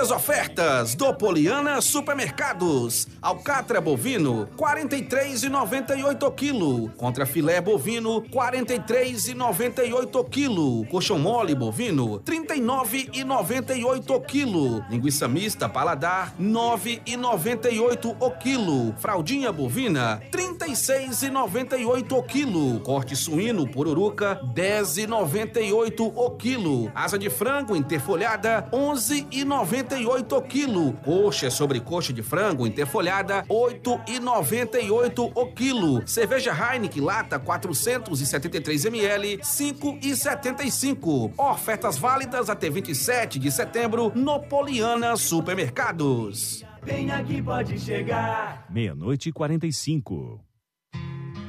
As ofertas do Poliana Supermercados. Alcatra bovino, 43,98 kg. Contra filé bovino, 43,98 kg. Coxão mole bovino, 39,98 kg. Linguiça mista paladar, 9,98 o quilo. Fraldinha bovina, 36,98 kg. Corte suíno pururuca, 10,98 o quilo. Asa de frango interfolhada, 11,98 kg. Coxa sobre coxa de frango interfolhada, 8,98 o quilo. Cerveja Heineken lata 473 ml, 5,75. Ofertas válidas até 27 de setembro no Poliana Supermercados. Vem aqui, pode chegar. 00:45.